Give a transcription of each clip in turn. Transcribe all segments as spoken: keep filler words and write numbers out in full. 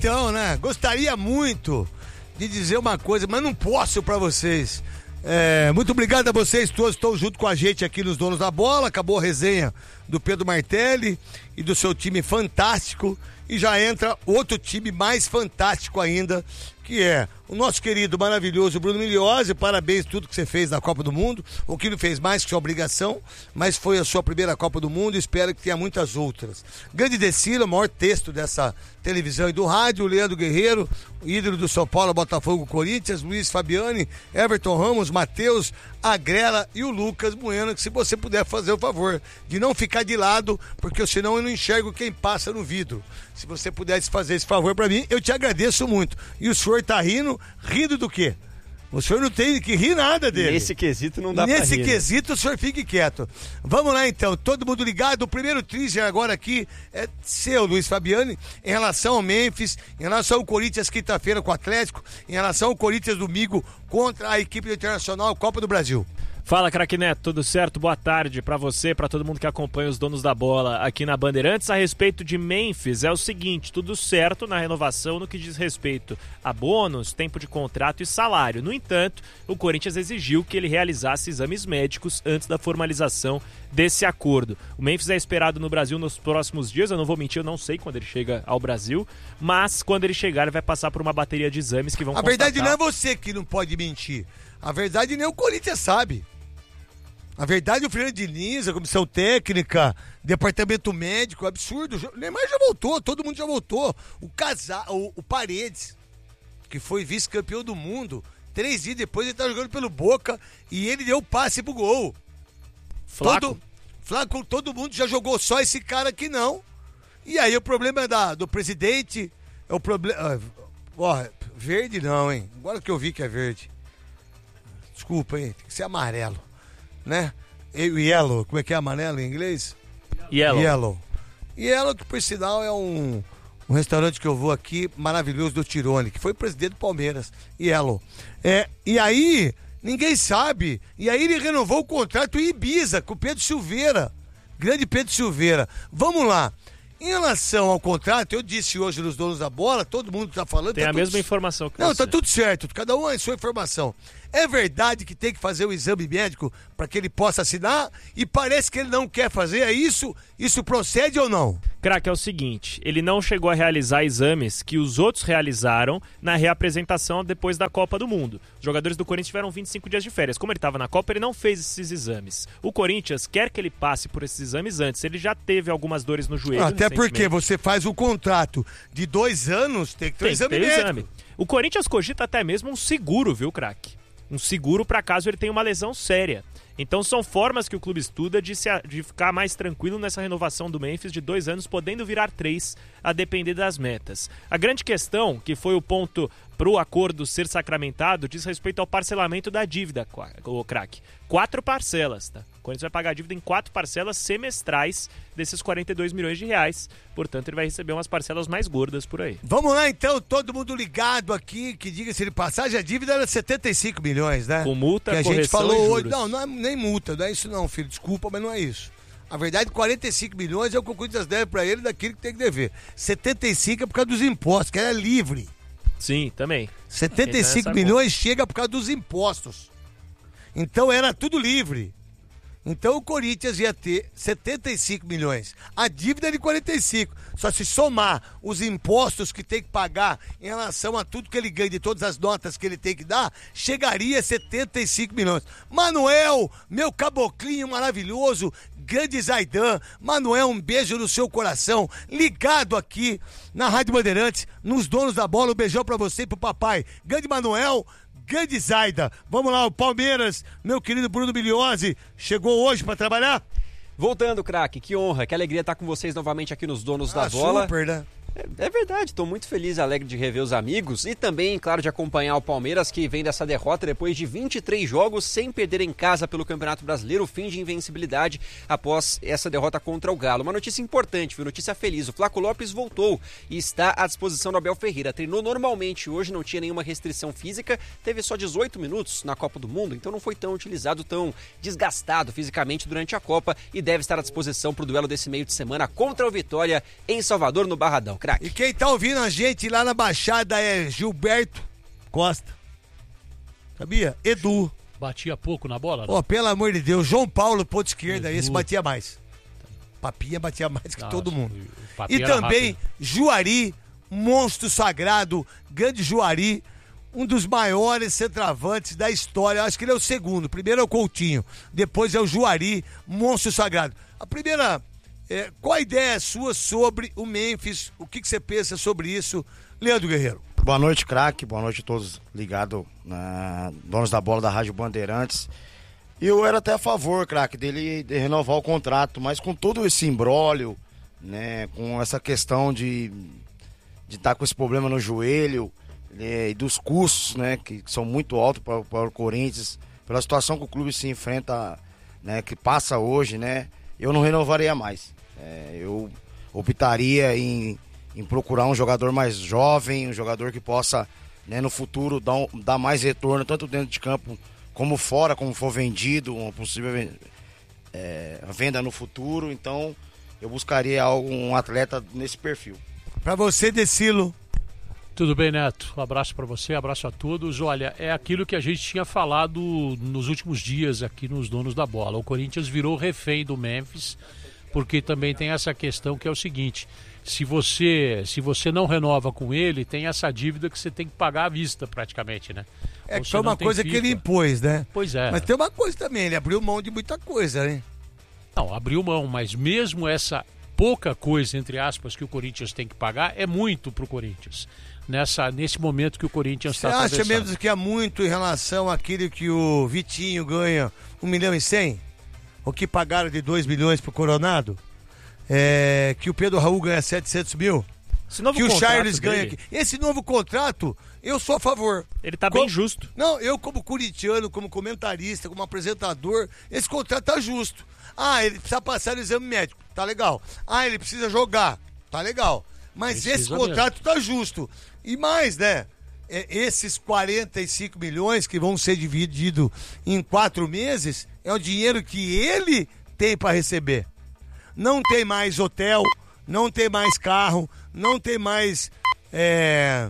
então, né? Gostaria muito de dizer uma coisa, mas não posso pra vocês. É, muito obrigado a vocês todos, estão junto com a gente aqui nos Donos da Bola. Acabou a resenha do Pedro Martelli e do seu time fantástico. E já entra outro time mais fantástico ainda, que é o nosso querido, maravilhoso Bruno Migliozzi. Parabéns por tudo que você fez na Copa do Mundo. O que não fez mais que sua obrigação, mas foi a sua primeira Copa do Mundo e espero que tenha muitas outras. Grande Decila, o maior texto dessa televisão e do rádio. Leandro Guerreiro, ídolo do São Paulo, Botafogo, Corinthians. Luiz Fabiani, Everton Ramos, Matheus, Agrela e o Lucas Bueno. Que se você puder fazer o favor de não ficar de lado, porque senão eu não enxergo quem passa no vidro. Se você pudesse fazer esse favor pra mim, eu te agradeço muito. E o senhor tá rindo, rindo do quê? O senhor não tem que rir nada dele. Nesse quesito não dá pra rir. Nesse quesito, o senhor fique quieto. Vamos lá então, todo mundo ligado. O primeiro teaser agora aqui é seu, Luiz Fabiani, em relação ao Memphis, em relação ao Corinthians quinta-feira com o Atlético, em relação ao Corinthians domingo contra a equipe do Internacional Copa do Brasil. Fala, craque Neto, tudo certo? Boa tarde pra você, pra todo mundo que acompanha os Donos da Bola aqui na Bandeirantes. A respeito de Memphis, é o seguinte, tudo certo na renovação no que diz respeito a bônus, tempo de contrato e salário. No entanto, o Corinthians exigiu que ele realizasse exames médicos antes da formalização desse acordo. O Memphis é esperado no Brasil nos próximos dias, eu não vou mentir, eu não sei quando ele chega ao Brasil, mas quando ele chegar ele vai passar por uma bateria de exames que vão A constatar... verdade não é você que não pode mentir, a verdade nem o Corinthians sabe. A verdade, o Fernando Diniz, a comissão técnica, departamento médico, absurdo. O Neymar já voltou, todo mundo já voltou. O, Casa, o, o Paredes, que foi vice-campeão do mundo, três dias depois ele tá jogando pelo Boca e ele deu passe pro gol. Flaco. Todo, Flaco, todo mundo já jogou, só esse cara aqui não. E aí o problema é da, do presidente, é o problema... Ó, verde não, hein? Agora que eu vi que é verde. Desculpa, hein? Tem que ser amarelo. Né? Yellow, como é que é amarelo em inglês? Yellow. Yellow. Yellow, que por sinal é um, um restaurante que eu vou aqui, maravilhoso, do Tirone, que foi presidente do Palmeiras. Yellow. É, e aí, ninguém sabe. E aí ele renovou o contrato em Ibiza com o Pedro Silveira. Grande Pedro Silveira. Vamos lá. Em relação ao contrato, eu disse hoje nos Donos da Bola, todo mundo tá falando... Tem tá a tudo... mesma informação que Não, você. tá tudo certo, cada um é a sua informação. É verdade que tem que fazer o exame médico para que ele possa assinar e parece que ele não quer fazer, é isso? Isso procede ou não? Craque, é o seguinte, ele não chegou a realizar exames que os outros realizaram na reapresentação depois da Copa do Mundo. Os jogadores do Corinthians tiveram vinte e cinco dias de férias. Como ele estava na Copa, ele não fez esses exames. O Corinthians quer que ele passe por esses exames antes. Ele já teve algumas dores no joelho. Até porque você faz um contrato de dois anos, tem que ter um exame médico. Exame. O Corinthians cogita até mesmo um seguro, viu, craque? Um seguro para caso ele tenha uma lesão séria. Então são formas que o clube estuda de, se, de ficar mais tranquilo nessa renovação do Memphis de dois anos, podendo virar três, a depender das metas. A grande questão, que foi o ponto para o acordo ser sacramentado, diz respeito ao parcelamento da dívida, o craque. Quatro parcelas, tá? O Corinthians vai pagar a dívida em quatro parcelas semestrais desses quarenta e dois milhões de reais. Portanto, ele vai receber umas parcelas mais gordas por aí. Vamos lá, então, todo mundo ligado aqui, que diga-se de passagem, a dívida era setenta e cinco milhões, né? Com multa, que a correção gente falou e hoje. juros. Não, não é nem multa, não é isso não, filho. Desculpa, mas não é isso. A verdade, quarenta e cinco milhões é o que o Corinthians deve pra ele daquilo que tem que dever. setenta e cinco é por causa dos impostos, que era livre. Sim, também. setenta e cinco milhões chega por causa dos impostos. Então era tudo livre. Então o Corinthians ia ter setenta e cinco milhões. A dívida é de quarenta e cinco. Só se somar os impostos que tem que pagar em relação a tudo que ele ganha, de todas as notas que ele tem que dar, chegaria a setenta e cinco milhões. Manuel, meu caboclinho maravilhoso, grande Zaidan. Manuel, um beijo no seu coração. Ligado aqui na Rádio Bandeirantes, nos Donos da Bola. Um beijão pra você e pro papai. Grande Manuel. Grande Zaida, vamos lá, o Palmeiras, meu querido Bruno Migliozzi, chegou hoje pra trabalhar? Voltando, craque, que honra, que alegria estar com vocês novamente aqui nos Donos ah, da Bola. Super, né? É, é verdade, estou muito feliz e alegre de rever os amigos e também, claro, de acompanhar o Palmeiras, que vem dessa derrota depois de vinte e três jogos sem perder em casa pelo Campeonato Brasileiro, fim de invencibilidade após essa derrota contra o Galo. Uma notícia importante, viu? Notícia feliz, o Flaco Lopes voltou e está à disposição do Abel Ferreira. Treinou normalmente hoje, não tinha nenhuma restrição física, teve só dezoito minutos na Copa do Mundo, então não foi tão utilizado, tão desgastado fisicamente durante a Copa e deve estar à disposição para o duelo desse meio de semana contra o Vitória em Salvador, no Barradão. craque. E quem tá ouvindo a gente lá na Baixada é Gilberto Costa. Sabia? Edu. Batia pouco na bola? Pô, pelo amor de Deus, João Paulo, ponto esquerda, Edu. esse batia mais. Papinha batia mais que Nossa, todo mundo. o Papinha E era também rápido. Juari, monstro sagrado, grande Juari, um dos maiores centroavantes da história. Acho que ele é o segundo. Primeiro é o Coutinho, depois é o Juari, monstro sagrado. A primeira, é, qual a ideia sua sobre o Memphis? O que, que você pensa sobre isso, Leandro Guerreiro? Boa noite, craque. Boa noite a todos ligados na Donos da Bola da Rádio Bandeirantes. Eu era até a favor, craque, dele de renovar o contrato, mas com todo esse imbróglio, né, com essa questão de de estar com esse problema no joelho, né, e dos custos, né, que são muito altos para, para o Corinthians, pela situação que o clube se enfrenta, né, que passa hoje, né, eu não renovaria mais. É, eu optaria em, em procurar um jogador mais jovem, um jogador que possa, né, no futuro dar, um, dar mais retorno, tanto dentro de campo como fora, como for vendido, uma possível é, venda no futuro. Então eu buscaria algo, um atleta nesse perfil. Pra você, Decilo. Tudo bem, Neto? Um abraço para você, abraço a todos. Olha, é aquilo que a gente tinha falado nos últimos dias aqui nos Donos da Bola. O Corinthians virou refém do Memphis, porque também tem essa questão que é o seguinte: se você, se você não renova com ele, tem essa dívida que você tem que pagar à vista praticamente, né? É Ou que você foi uma não tem coisa que FIFA. ele impôs, né? Pois é. Mas tem uma coisa também, ele abriu mão de muita coisa, né? Não, abriu mão, mas mesmo essa pouca coisa, entre aspas, que o Corinthians tem que pagar, é muito pro Corinthians. Nessa, nesse momento que o Corinthians Você está acha atravessando. mesmo que é muito em relação àquele que o Vitinho ganha um milhão e cem? O que pagaram de dois milhões pro Coronado? É, que o Pedro Raul ganha setecentos mil? Esse novo Que o contrato Charles ganha dele, aqui. Esse novo contrato, eu sou a favor. Ele tá Como- bem justo. Não, eu como corintiano, como comentarista, como apresentador, esse contrato tá justo. Ah, ele precisa passar no exame médico, tá legal. Ah, ele precisa jogar, tá legal. Mas Precisa esse contrato tá justo. E mais, né? É, esses quarenta e cinco milhões que vão ser divididos em quatro meses é o dinheiro que ele tem para receber. Não tem mais hotel, não tem mais carro, não tem mais é,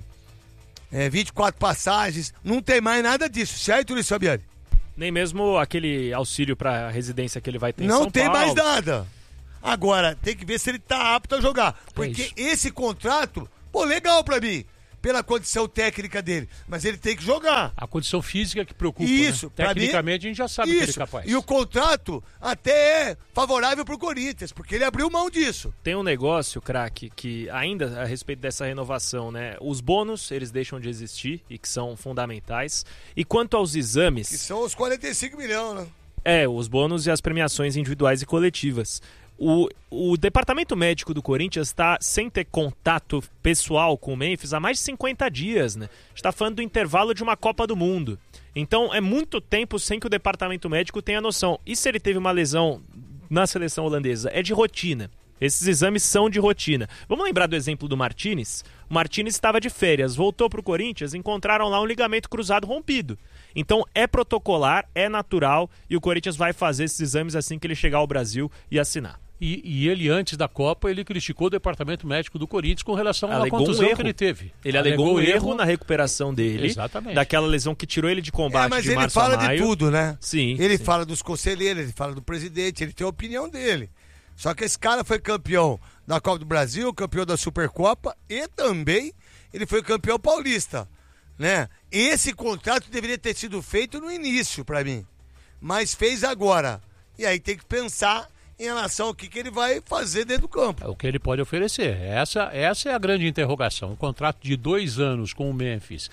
é, vinte e quatro passagens, não tem mais nada disso, certo, Luiz Fabiani? Nem mesmo aquele auxílio pra residência que ele vai ter em Não São tem Paulo. mais nada. Agora, tem que ver se ele tá apto a jogar. Porque isso. esse contrato, pô, legal pra mim, pela condição técnica dele. Mas ele tem que jogar. A condição física que preocupa, Isso, né? pra mim- Tecnicamente a gente já sabe que ele é Isso. capaz. E o contrato até é favorável pro Corinthians, porque ele abriu mão disso. Tem um negócio, craque, que ainda a respeito dessa renovação, né? Os bônus, eles deixam de existir e que são fundamentais. E quanto aos Que exames, são os quarenta e cinco milhões, né? é, os bônus e as premiações individuais e coletivas. O, o departamento médico do Corinthians está sem ter contato pessoal com o Memphis há mais de cinquenta dias, né? A gente tá falando do intervalo de uma Copa do Mundo. Então é muito tempo sem que o departamento médico tenha noção. E se ele teve uma lesão na seleção holandesa? É de rotina. Esses exames são de rotina. Vamos lembrar do exemplo do Martínez? O Martínez estava de férias, voltou para o Corinthians, encontraram lá um ligamento cruzado rompido. Então é protocolar, é natural e o Corinthians vai fazer esses exames assim que ele chegar ao Brasil e assinar. E, e ele, antes da Copa, ele criticou o departamento médico do Corinthians com relação à Alegou um contusão erro. que ele teve. Ele alegou um erro na recuperação dele, Exatamente. daquela lesão que tirou ele de combate É, mas de ele março fala a maio. de tudo, né? Sim. Ele sim. fala dos conselheiros, ele fala do presidente, ele tem a opinião dele. Só que esse cara foi campeão da Copa do Brasil, campeão da Supercopa e também ele foi campeão paulista, né? Esse contrato deveria ter sido feito no início, pra mim, mas fez agora. E aí tem que pensar em relação ao que, que ele vai fazer dentro do campo. É o que ele pode oferecer. Essa, essa é a grande interrogação. Um contrato de dois anos com o Memphis.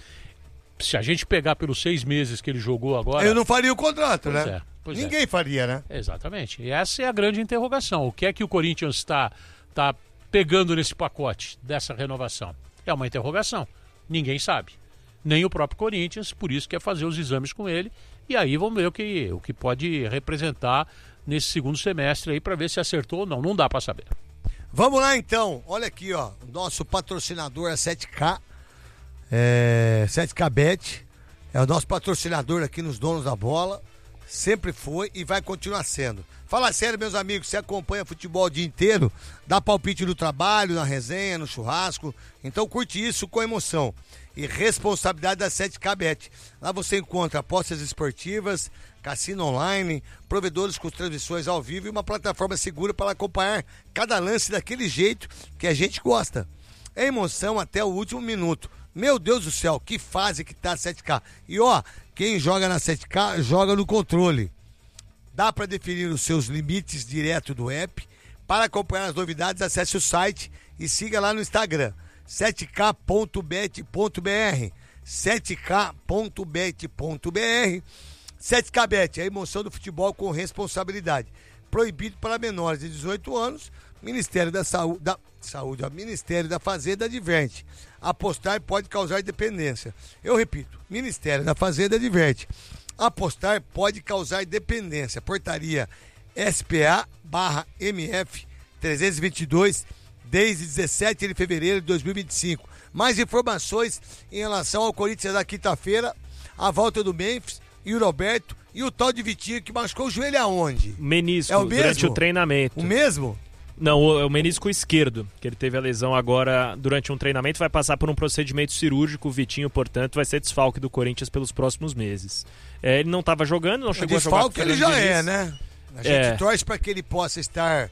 Se a gente pegar pelos seis meses que ele jogou agora... Eu não faria o contrato, Pois né? é, pois é. Ninguém faria, né? Exatamente. E essa é a grande interrogação. O que é que o Corinthians está tá pegando nesse pacote dessa renovação? É uma interrogação. Ninguém sabe. Nem o próprio Corinthians, por isso quer fazer os exames com ele. E aí vamos ver o que, o que pode representar nesse segundo semestre aí para ver se acertou ou não. Não dá para saber. Vamos lá então, olha aqui, ó, o nosso patrocinador é sete K, é, sete K Bet, é o nosso patrocinador aqui nos Donos da Bola, sempre foi e vai continuar sendo. Fala sério, meus amigos, você acompanha futebol o dia inteiro, dá palpite no trabalho, na resenha, no churrasco, então curte isso com emoção e responsabilidade da sete K Bet. Lá você encontra apostas esportivas, cassino online, provedores com transmissões ao vivo e uma plataforma segura para acompanhar cada lance daquele jeito que a gente gosta. É emoção até o último minuto. Meu Deus do céu, que fase que tá a sete K. E ó, quem joga na sete K, joga no controle. Dá para definir os seus limites direto do app. Para acompanhar as novidades, acesse o site e siga lá no Instagram. sete K ponto bet ponto b r sete K ponto bet ponto b r sete K Bet, a emoção do futebol com responsabilidade. Proibido para menores de dezoito anos. Ministério da Saúde, da Saúde, ó, Ministério da Fazenda adverte. Apostar pode causar dependência. Eu repito, Ministério da Fazenda adverte. Apostar pode causar dependência. Portaria S P A barra M F trezentos e vinte e dois, desde dezessete de fevereiro de dois mil e vinte e cinco. Mais informações em relação ao Corinthians da quinta-feira, a volta do Memphis e o Roberto e o tal de Vitinho que machucou o joelho aonde? Menisco, é o mesmo? durante o treinamento. O mesmo? Não, o, o menisco esquerdo, que ele teve a lesão agora durante um treinamento, vai passar por um procedimento cirúrgico. O Vitinho, portanto, vai ser desfalque do Corinthians pelos próximos meses. É, ele não estava jogando, não chegou a jogar. Desfalque ele já é, né? A gente É. torce para que ele possa estar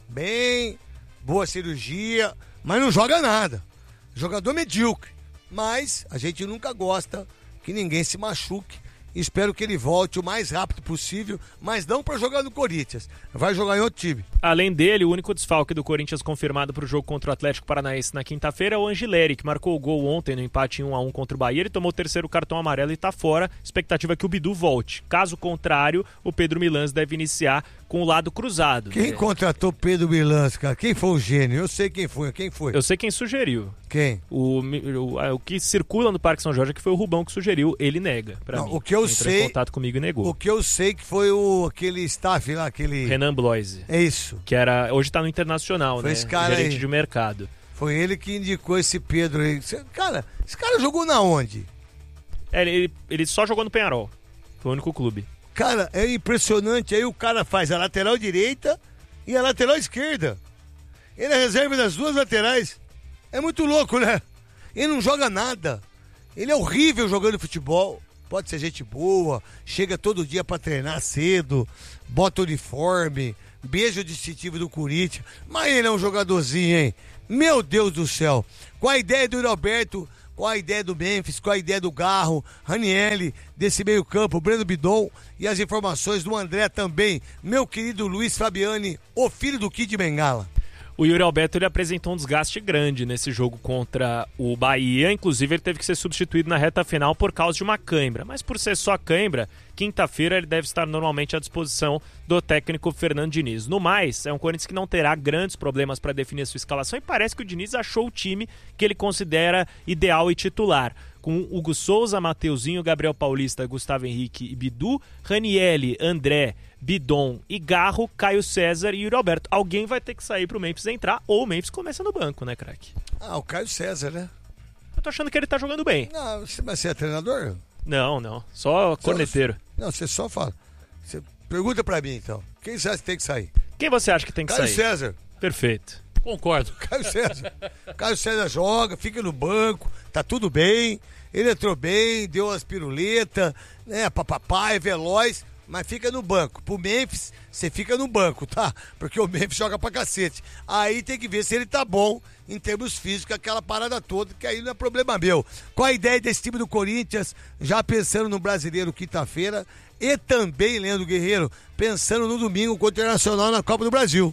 bem, boa cirurgia, mas não joga nada. Jogador medíocre. Mas a gente nunca gosta que ninguém se machuque. Espero que ele volte o mais rápido possível, mas não para jogar no Corinthians. Vai jogar em outro time. Além dele, o único desfalque do Corinthians confirmado para o jogo contra o Atlético Paranaense na quinta-feira é o Angileri, que marcou o gol ontem no empate em um a um contra o Bahia. Ele tomou o terceiro cartão amarelo e está fora. Expectativa é que o Bidu volte. Caso contrário, o Pedro Milans deve iniciar com o lado cruzado. Quem contratou Pedro Milans, cara? Quem foi o gênio? Eu sei quem foi. Quem foi? Eu sei quem sugeriu. Quem? O, o, o que circula no Parque São Jorge é que foi o Rubão que sugeriu. Ele nega pra Não, mim. o que eu Entrou sei- em contato comigo e negou. O que eu sei que foi o, aquele staff lá, aquele... Renan Bloise. É isso. Que era, hoje tá no Internacional, Foi né? esse cara Gerente aí. de mercado. Foi ele que indicou esse Pedro aí. Cê- Cara, esse cara jogou na onde? É, ele, ele só jogou no Penharol. Foi o único clube. Cara, é impressionante. Aí o cara faz a lateral direita e a lateral esquerda. Ele é reserva das duas laterais. É muito louco, né? Ele não joga nada. Ele é horrível jogando futebol. Pode ser gente boa, chega todo dia pra treinar cedo, bota uniforme, beija o distintivo do Corinthians. Mas ele é um jogadorzinho, hein? Meu Deus do céu. Com a ideia do Roberto, com a ideia do Memphis, com a ideia do Garro, Ranielli, desse meio campo, Breno Bidon e as informações do André também, meu querido Luiz Fabiani, o filho do Kid Bengala. O Yuri Alberto ele apresentou um desgaste grande nesse jogo contra o Bahia. Inclusive, ele teve que ser substituído na reta final por causa de uma cãibra. Mas por ser só cãibra, quinta-feira ele deve estar normalmente à disposição do técnico Fernando Diniz. No mais, é um Corinthians que não terá grandes problemas para definir a sua escalação e parece que o Diniz achou o time que ele considera ideal e titular. Com Hugo Souza, Mateuzinho, Gabriel Paulista, Gustavo Henrique e Bidu, Ranielli, André, Bidon e Garro, Caio César e Yuri Alberto. Alguém vai ter que sair pro Memphis entrar ou o Memphis começa no banco, né, craque? Ah, o Caio César, né? Eu tô achando que ele tá jogando bem. Não, você vai ser treinador? Não, não. Só corneteiro. Não, você só fala. Você pergunta pra mim, então. Quem você acha que tem que sair? Quem você acha que tem que Caio sair? César. Perfeito. Concordo. Caio César. Caio César joga, fica no banco, tá tudo bem. Ele entrou bem, deu umas piruletas, né? Papapá, é veloz, mas fica no banco. Pro Memphis, você fica no banco, tá? Porque o Memphis joga pra cacete. Aí tem que ver se ele tá bom em termos físicos, aquela parada toda, que aí não é problema meu. Qual a ideia desse time do Corinthians, já pensando no Brasileiro quinta-feira, e também, Leandro Guerreiro, pensando no domingo contra o Internacional na Copa do Brasil?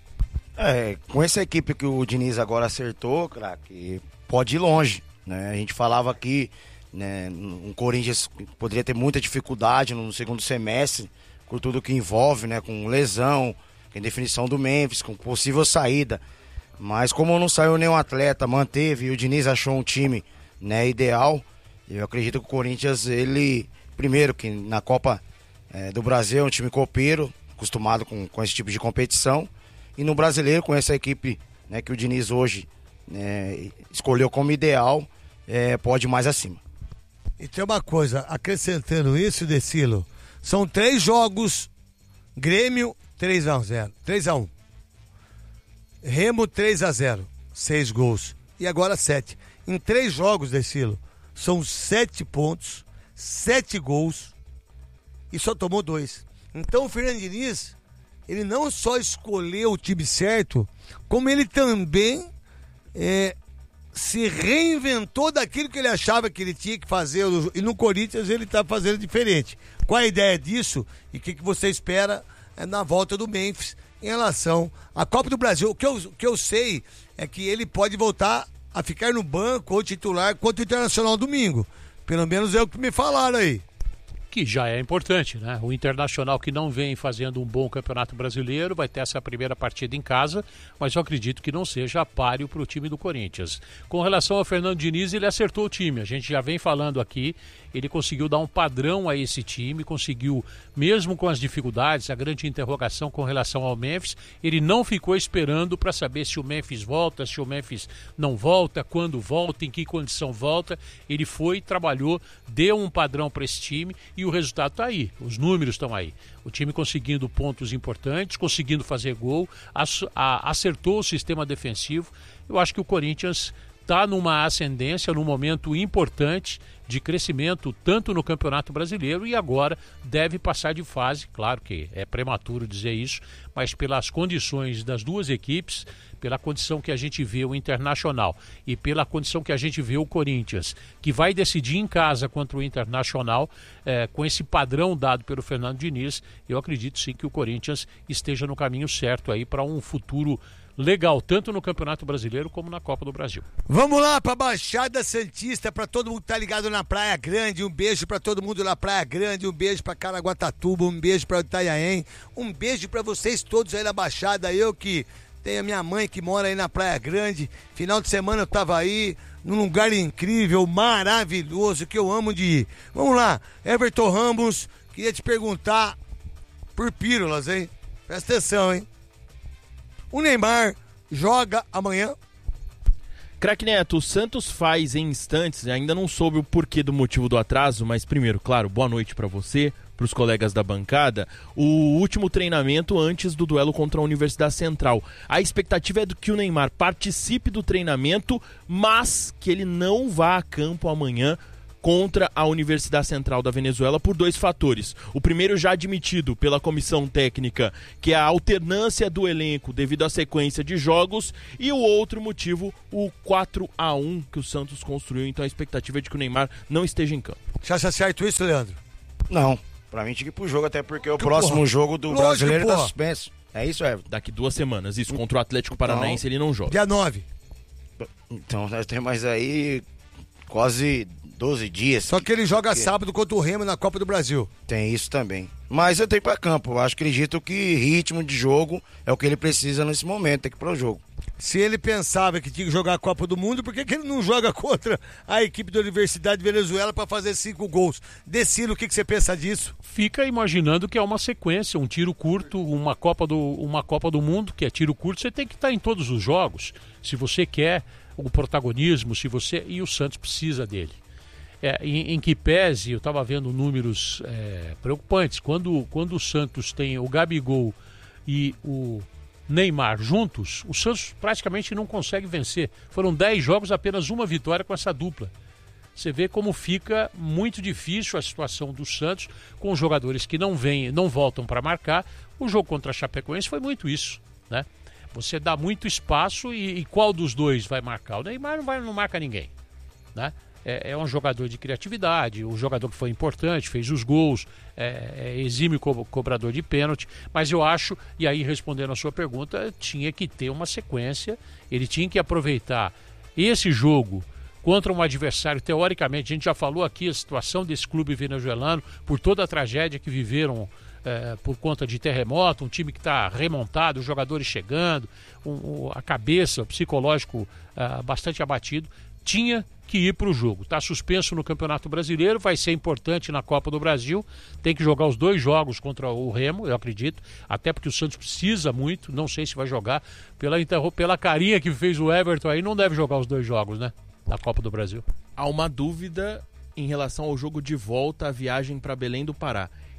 É, com essa equipe que o Diniz agora acertou, craque, pode ir longe, né? A gente falava aqui, né, um Corinthians poderia ter muita dificuldade no segundo semestre, com tudo que envolve, né, com lesão, com definição do Memphis, com possível saída. Mas como não saiu nenhum atleta, manteve, e o Diniz achou um time, né, ideal, eu acredito que o Corinthians, ele, primeiro, que na Copa é, do Brasil é um time copeiro, acostumado com, com esse tipo de competição, e no Brasileiro, com essa equipe, né, que o Diniz hoje, né, escolheu como ideal, é, pode ir mais acima. E tem uma coisa, acrescentando isso, Decilo, São três jogos, Grêmio três a zero, três a um. Remo três a zero, seis gols. E agora sete. Em três jogos, Decilo, são sete pontos, sete gols e só tomou dois. Então o Fernando Diniz, ele não só escolheu o time certo, como ele também é, se reinventou daquilo que ele achava que ele tinha que fazer. E no Corinthians ele está fazendo diferente. Qual a ideia disso? E o que, que você espera é, na volta do Memphis em relação à Copa do Brasil? O que, eu, o que eu sei é que ele pode voltar a ficar no banco ou titular contra o Internacional domingo. Pelo menos é o que me falaram aí. Que já é importante, né? O Internacional, que não vem fazendo um bom campeonato brasileiro, vai ter essa primeira partida em casa, mas eu acredito que não seja páreo para o time do Corinthians. Com relação ao Fernando Diniz, ele acertou o time. A gente já vem falando aqui, ele conseguiu dar um padrão a esse time, conseguiu, mesmo com as dificuldades, a grande interrogação com relação ao Memphis, ele não ficou esperando para saber se o Memphis volta, se o Memphis não volta, quando volta, em que condição volta. Ele foi, trabalhou, deu um padrão para esse time e o resultado está aí, os números estão aí. O time conseguindo pontos importantes, conseguindo fazer gol, acertou o sistema defensivo. Eu acho que o Corinthians está numa ascendência, num momento importante de crescimento, tanto no Campeonato Brasileiro e agora deve passar de fase. Claro que é prematuro dizer isso, mas pelas condições das duas equipes, pela condição que a gente vê o Internacional e pela condição que a gente vê o Corinthians, que vai decidir em casa contra o Internacional, é, com esse padrão dado pelo Fernando Diniz, eu acredito sim que o Corinthians esteja no caminho certo aí para um futuro legal, tanto no Campeonato Brasileiro como na Copa do Brasil. Vamos lá pra Baixada Santista, pra todo mundo que tá ligado na Praia Grande, um beijo pra todo mundo na Praia Grande, um beijo pra Caraguatatuba, um beijo pra Itanhaém, um beijo pra vocês todos aí na Baixada. Eu que tenho a minha mãe que mora aí na Praia Grande, final de semana eu tava aí, num lugar incrível, maravilhoso, que eu amo de ir. Vamos lá, Everton Ramos, queria te perguntar por pílulas, hein? Presta atenção, hein? O Neymar joga amanhã? Craque Neto, o Santos faz em instantes, ainda não soube o porquê do motivo do atraso, mas primeiro, claro, boa noite para você, para os colegas da bancada, o último treinamento antes do duelo contra a Universidade Central. A expectativa é do que o Neymar participe do treinamento, mas que ele não vá a campo amanhã contra a Universidade Central da Venezuela por dois fatores. O primeiro já admitido pela comissão técnica, que é a alternância do elenco devido à sequência de jogos, e o outro motivo, o quatro a um que o Santos construiu. Então a expectativa é de que o Neymar não esteja em campo. Você acha certo isso, Leandro? Não, pra mim tinha que ir pro jogo, até porque o Que próximo porra. jogo do Lógico, brasileiro porra. tá suspenso. É isso, Everton? Daqui duas semanas, isso, contra o Atlético Paranaense ele não joga. Dia nove. Então nós temos mais aí quase doze dias. Só que ele joga que- sábado contra o Remo na Copa do Brasil. Tem isso também. Mas eu tenho pra campo. Eu acho, acredito que ritmo de jogo é o que ele precisa nesse momento, tem que ir pro jogo. Se ele pensava que tinha que jogar a Copa do Mundo, por que, que ele não joga contra a equipe da Universidade de Venezuela para fazer cinco gols? Decilo, o que, que você pensa disso? Fica imaginando que é uma sequência, um tiro curto, uma Copa do, uma Copa do Mundo, que é tiro curto, você tem que estar em todos os jogos. Se você quer o protagonismo, se você e o Santos precisa dele. É, em, em que pese, eu estava vendo números é, preocupantes. Quando, quando o Santos tem o Gabigol e o Neymar juntos, o Santos praticamente não consegue vencer. Foram dez jogos, apenas uma vitória com essa dupla. Você vê como fica muito difícil a situação do Santos com os jogadores que não vêm, não voltam para marcar. O jogo contra a Chapecoense foi muito isso, né? Você dá muito espaço e, e qual dos dois vai marcar? O Neymar não, vai, não marca ninguém, né? É, é um jogador de criatividade, um jogador que foi importante, fez os gols, é, é exímio co- cobrador de pênalti, mas eu acho, e aí respondendo a sua pergunta, tinha que ter uma sequência, ele tinha que aproveitar esse jogo contra um adversário, teoricamente, a gente já falou aqui a situação desse clube venezuelano, por toda a tragédia que viveram é, por conta de terremoto, um time que está remontado, os jogadores chegando, um, um, a cabeça, o psicológico uh, bastante abatido, tinha que ir para o jogo. Está suspenso no Campeonato Brasileiro, vai ser importante na Copa do Brasil, tem que jogar os dois jogos contra o Remo, eu acredito, até porque o Santos precisa muito, não sei se vai jogar, pela, interro- pela carinha que fez o Everton aí, não deve jogar os dois jogos, né, da Copa do Brasil. Há uma dúvida em relação ao jogo de volta, a viagem para Belém do Pará.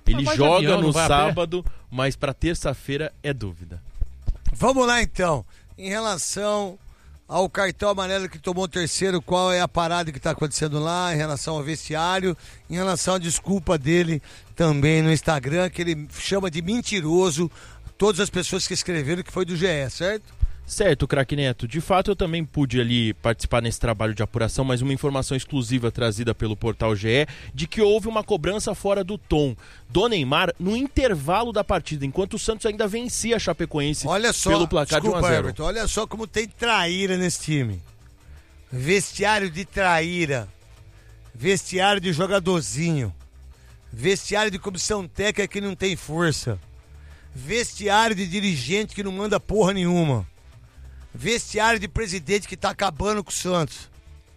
Ele Mas joga avião, não no vai a pé? sábado, mas pra terça-feira é dúvida. Vamos lá então. Em relação ao cartão amarelo que tomou o terceiro, qual é a parada que está acontecendo lá, em relação ao vestiário, em relação à desculpa dele também no Instagram, que ele chama de mentiroso todas as pessoas que escreveram que foi do G E, certo? Certo, craque Neto. De fato, eu também pude ali participar nesse trabalho de apuração, mas uma informação exclusiva trazida pelo portal G E de que houve uma cobrança fora do tom do Neymar no intervalo da partida, enquanto o Santos ainda vencia a Chapecoense Olha só, pelo placar desculpa, de um a zero. Everton, olha só como tem traíra nesse time. Vestiário de traíra. Vestiário de jogadorzinho. Vestiário de comissão técnica que não tem força. Vestiário de dirigente que não manda porra nenhuma. Vestiário de presidente que tá acabando com o Santos.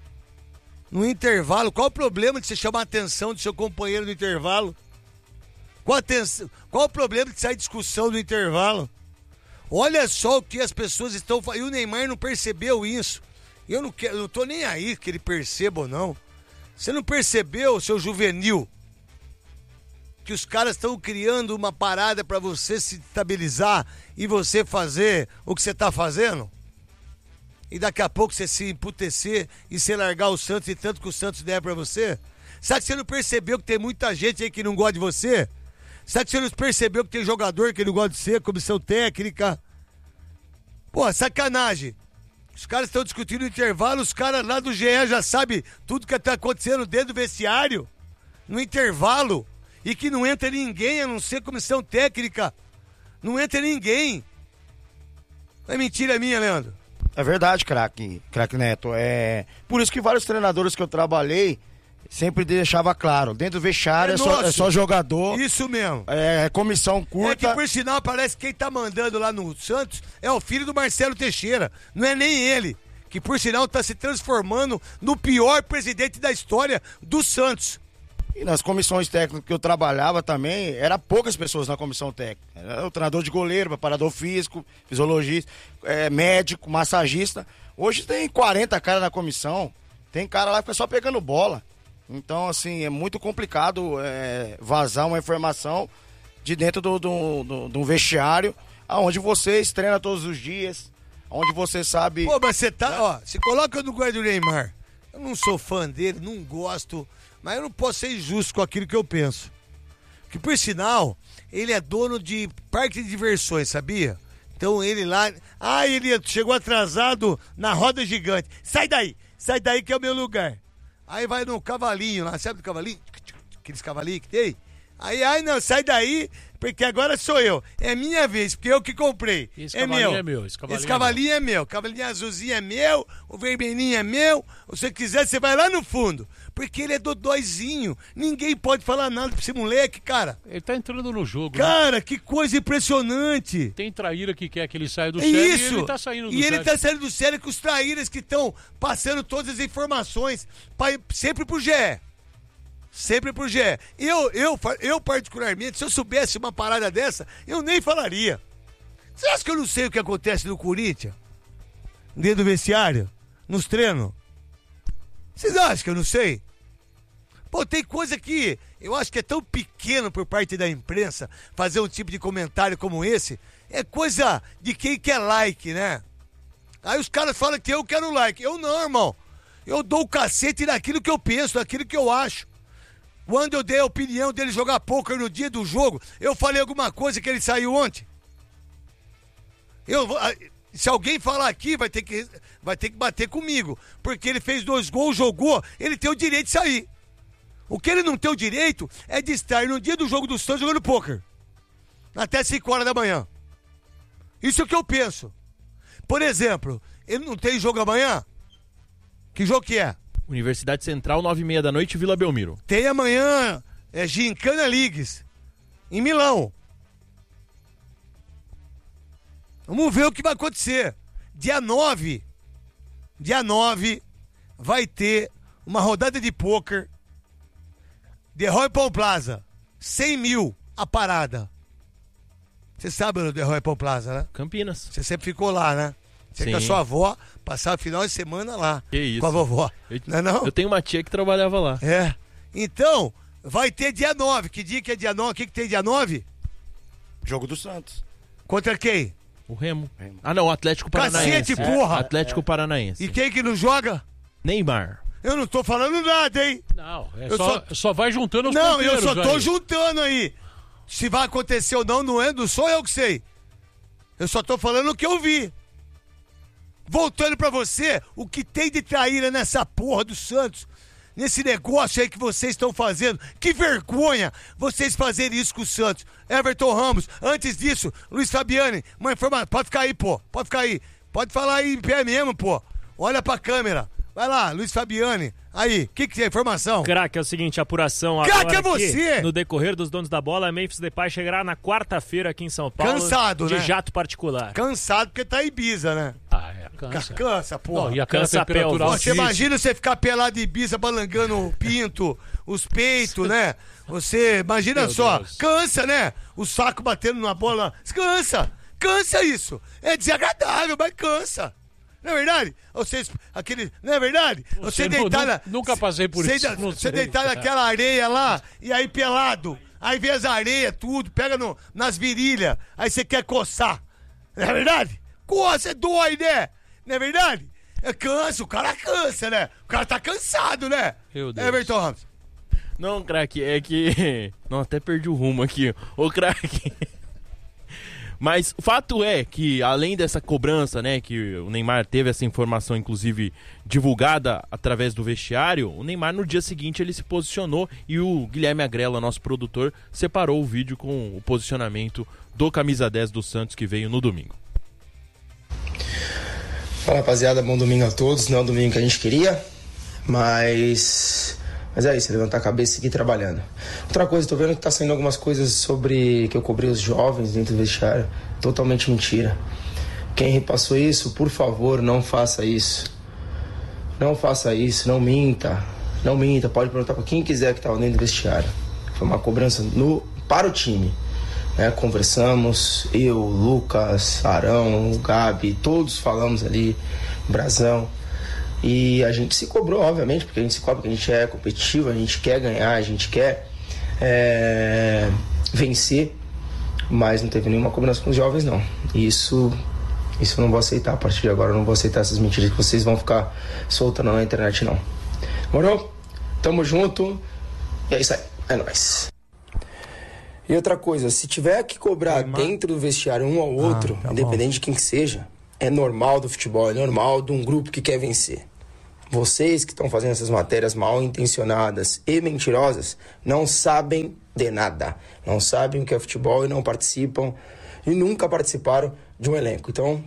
No intervalo, qual o problema de você chamar a atenção do seu companheiro no intervalo? Qual, atenção, qual o problema de sair discussão no intervalo? Olha só o que as pessoas estão falando. E o Neymar não percebeu isso. Eu não, quero, eu não tô nem aí que ele perceba ou não. Você não percebeu, seu juvenil, que os caras estão criando uma parada para você se estabilizar e você fazer o que você tá fazendo? E daqui a pouco você se emputecer e você largar o Santos e tanto que o Santos der pra você? Sabe que você não percebeu que tem muita gente aí que não gosta de você? Sabe que você não percebeu que tem jogador que não gosta de você, comissão técnica? Pô, sacanagem. Os caras estão discutindo no intervalo, os caras lá do G E já sabem tudo que tá acontecendo dentro do vestiário, no intervalo, e que não entra ninguém a não ser comissão técnica. Não entra ninguém. É mentira minha, Leandro. É verdade, craque, craque Neto. É por isso que vários treinadores que eu trabalhei sempre deixava claro, dentro do vestiário é, é, só, é só jogador. Isso mesmo. É comissão curta. É que por sinal parece que quem tá mandando lá no Santos é o filho do Marcelo Teixeira. Não é nem ele, que por sinal tá se transformando no pior presidente da história do Santos. E nas comissões técnicas que eu trabalhava também, era poucas pessoas na comissão técnica. Era o treinador de goleiro, preparador físico, fisiologista, é, médico, massagista. Hoje tem quarenta caras na comissão, tem cara lá que fica só pegando bola. Então, assim, é muito complicado é, vazar uma informação de dentro do, do, do, do vestiário, onde vocês treinam todos os dias, onde você sabe... Pô, mas você tá, ó, se coloca no lugar do Neymar. Eu não sou fã dele, não gosto... Mas eu não posso ser injusto com aquilo que eu penso. Que, por sinal, ele é dono de parque de diversões, sabia? Então ele lá... Ah, ele chegou atrasado na roda gigante. Sai daí! Sai daí que é o meu lugar. Aí vai no cavalinho lá, sabe do cavalinho? Aqueles cavalinhos que tem? Aí, ai não, sai daí, porque agora sou eu. É minha vez, porque eu que comprei. Esse é cavalinho meu. é meu. Esse cavalinho, esse cavalinho é meu. é meu. Cavalinho azulzinho é meu, o vermelhinho é meu. Se você quiser, você vai lá no fundo. Porque ele é dodóizinho. Ninguém pode falar nada pra esse moleque, cara. Ele tá entrando no jogo. Né? Cara, que coisa impressionante. Tem traíra que quer que ele saia do É sério isso. e ele tá saindo do E sério. ele tá saindo do sério com os traíras que estão passando todas as informações pra, sempre pro G E. Sempre pro G E. Eu, eu, eu, particularmente, se eu soubesse uma parada dessa, eu nem falaria. Você acha que eu não sei o que acontece no Corinthians? Dentro do vestiário? Nos treinos? Vocês acham que eu não sei? Pô, tem coisa que eu acho que é tão pequeno por parte da imprensa fazer um tipo de comentário como esse. É coisa de quem quer like, né? Aí os caras falam que eu quero like. Eu não, irmão. Eu dou o cacete naquilo que eu penso, naquilo que eu acho. Quando eu dei a opinião dele jogar poker no dia do jogo, eu falei alguma coisa que ele saiu ontem. Eu, se alguém falar aqui, vai ter, que, vai ter que bater comigo. Porque ele fez dois gols, jogou, ele tem o direito de sair. O que ele não tem o direito é de estar no dia do jogo do Santos jogando poker. Até cinco horas da manhã. Isso é o que eu penso. Por exemplo, ele não tem jogo amanhã? Que jogo que é? Universidade Central, nove e meia da noite, Vila Belmiro. Tem amanhã, é Gincana Leagues, em Milão. Vamos ver o que vai acontecer. Dia nove, dia nove, vai ter uma rodada de pôquer The Roy Paul Plaza. cem mil a parada. Você sabe o The Roy Paul Plaza, né? Campinas. Você sempre ficou lá, né? Você Sim. com a sua avó, passar o final de semana lá. Que isso. Com a vovó. Eu, não é não? Eu tenho uma tia que trabalhava lá. É. Então, vai ter dia nove. Que dia que é dia nove? O que, que tem dia nove? Jogo do Santos. Contra quem? O Remo. Ah, não, o Atlético Paranaense. Cacete, porra! É, Atlético Paranaense. E quem que não joga? Neymar. Eu não tô falando nada, hein? Não, é Eu só, só- só vai juntando os Não, eu ponteiros só tô aí. juntando aí. Se vai acontecer ou não, não é, não sou eu que sei. Eu só tô falando o que eu vi. Voltando pra você, o que tem de traíra nessa porra do Santos, nesse negócio aí que vocês estão fazendo, que vergonha vocês fazerem isso com o Santos. Everton Ramos, antes disso, Luiz Fabiani, uma informação, pode ficar aí, pô, pode ficar aí, pode falar aí em pé mesmo, pô, olha pra câmera, vai lá, Luiz Fabiani, aí, o que que é informação? Craque, é o seguinte, a apuração Craque agora é você! aqui, no decorrer dos donos da bola, Memphis Depay chegará na quarta-feira aqui em São Paulo. Cansado, de né? jato particular. Cansado porque tá em Ibiza, né? Ah, é, cansa. Cansa, porra. Não, e aquela Cansa a temperatura pelva. Você altíssima. imagina você ficar pelado de Ibiza, balangando o pinto, os peitos, né? Você, imagina Meu só, Deus. cansa, né? O saco batendo na bola, cansa, cansa isso. É desagradável, mas cansa. Não é verdade? Vocês, aquele, não é verdade? Você, Você deitar nu- na, nunca passei por você, isso, não Você sei. deitar naquela areia lá, e aí pelado, aí vê as areias, tudo, pega no, nas virilhas, aí você quer coçar. Não é verdade? Coça, dói, né? Não é verdade? É cansa, o cara cansa, né? O cara tá cansado, né? Meu Deus. Everton Ramos. Não, craque, é que... Não, até perdi o rumo aqui. Ô, craque... Mas o fato é que, além dessa cobrança, né, que o Neymar teve essa informação, inclusive, divulgada através do vestiário, o Neymar, no dia seguinte, ele se posicionou e o Guilherme Agrela, nosso produtor, separou o vídeo com o posicionamento do camisa dez do Santos, que veio no domingo. Fala, rapaziada, bom domingo a todos. Não é o domingo que a gente queria, mas... Mas é isso, levantar a cabeça e seguir trabalhando. Outra coisa, tô vendo que tá saindo algumas coisas sobre que eu cobri os jovens dentro do vestiário. Totalmente mentira. Quem repassou isso, por favor, não faça isso. Não faça isso, não minta. Não minta, pode perguntar pra quem quiser que tava dentro do vestiário. Foi uma cobrança no, para o time. Né? Conversamos, eu, Lucas, Arão, o Gabi, todos falamos ali, Brazão. E a gente se cobrou, obviamente, porque a gente se cobra, porque a gente é competitivo, a gente quer ganhar, a gente quer é, vencer, mas não teve nenhuma cobrança com os jovens, não. E isso, isso eu não vou aceitar. A partir de agora eu não vou aceitar essas mentiras que vocês vão ficar soltando na internet, não. Morou? Tamo junto. E é isso aí. É nóis. E outra coisa, se tiver que cobrar dentro do vestiário um ao outro, Ah, tá independente de quem que seja, é normal do futebol, é normal de um grupo que quer vencer. Vocês que estão fazendo essas matérias mal intencionadas e mentirosas não sabem de nada. Não sabem o que é futebol e não participam e nunca participaram de um elenco. Então,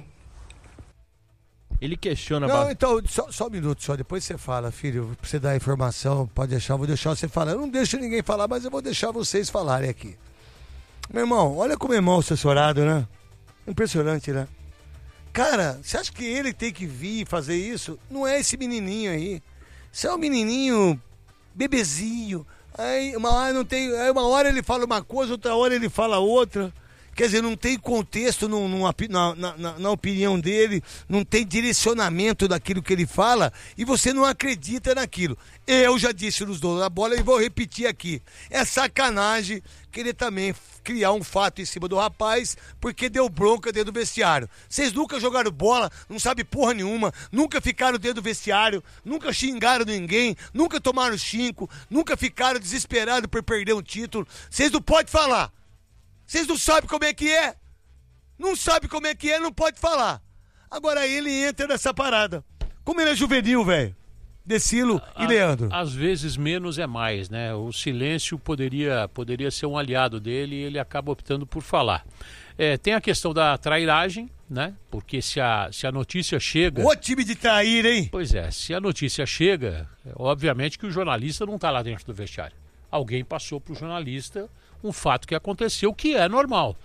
Ele questiona... Não, ba- então, só, só um minuto, só depois você fala, filho, pra você dar a informação, pode deixar, eu vou deixar você falar. Eu não deixo ninguém falar, mas eu vou deixar vocês falarem aqui. Meu irmão, olha como é mal assessorado, né? Impressionante, né? Cara, você acha que ele tem que vir fazer isso? Não é esse menininho aí. Você é um menininho bebezinho. Aí uma hora não tem, aí uma hora ele fala uma coisa, outra hora ele fala outra. Quer dizer, não tem contexto no, numa, na, na, na opinião dele, não tem direcionamento daquilo que ele fala e você não acredita naquilo. Eu já disse nos donos da bola e vou repetir aqui. É sacanagem querer também criar um fato em cima do rapaz porque deu bronca dentro do vestiário. Vocês nunca jogaram bola, não sabem porra nenhuma, nunca ficaram dentro do vestiário, nunca xingaram ninguém, nunca tomaram xinco, nunca ficaram desesperados por perder um título. Vocês não podem falar. Vocês não sabem como é que é? Não sabe como é que é, não pode falar. Agora ele entra nessa parada. Como ele é juvenil, velho. Decilo e A- Leandro. Às vezes menos é mais, né? O silêncio poderia, poderia ser um aliado dele e ele acaba optando por falar. É, tem a questão da trairagem, né? Porque se a, se a notícia chega... Ô time de trair, hein? Pois é, se a notícia chega, é, obviamente que o jornalista não está lá dentro do vestiário. Alguém passou para o jornalista um fato que aconteceu, que é normal.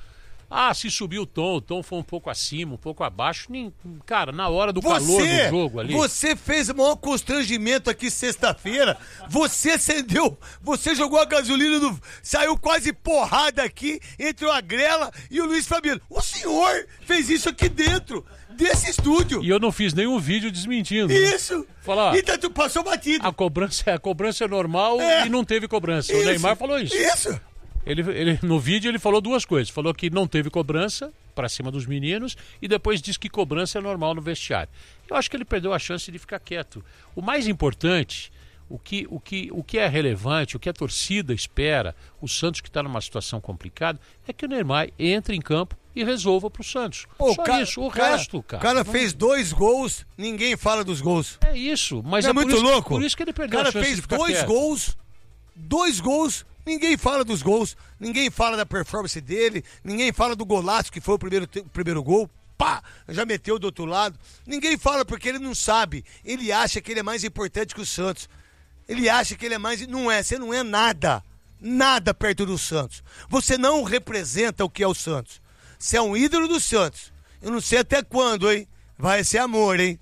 Ah, se subiu o tom, o tom foi um pouco acima, um pouco abaixo. Nem, cara, na hora do Você, calor do jogo ali. Você fez o maior constrangimento aqui sexta-feira. Você acendeu, você jogou a gasolina, no, saiu quase porrada aqui entre a Grela e o Luiz Fabiano. O senhor fez isso aqui dentro desse estúdio. E eu não fiz nenhum vídeo desmentindo. Isso. Né? Falar, então tu passou batido. A cobrança, a cobrança é normal é. e não teve cobrança. Isso. O Neymar falou isso. Isso. Ele, ele, no vídeo ele falou duas coisas. Falou que não teve cobrança pra cima dos meninos e depois disse que cobrança é normal no vestiário. Eu acho que ele perdeu a chance de ficar quieto. O mais importante, o que, o que, o que é relevante, o que a torcida espera, o Santos que está numa situação complicada, é que o Neymar entre em campo e resolva pro Santos. Pô, Só cara, isso, o cara, resto, cara. O cara não... fez dois gols, ninguém fala dos gols. É isso, mas não é, é muito por isso, louco. por isso que ele O perdeu cara a chance fez de ficar dois quieto. gols, dois gols, ninguém fala dos gols, ninguém fala da performance dele, ninguém fala do golaço que foi o primeiro, o primeiro gol. Pá, já meteu do outro lado. Ninguém fala porque ele não sabe. Ele acha que ele é mais importante que o Santos. Ele acha que ele é mais... Não é, você não é nada. Nada perto do Santos. Você não representa o que é o Santos. Você é um ídolo do Santos. Eu não sei até quando, hein? Vai ser amor, hein?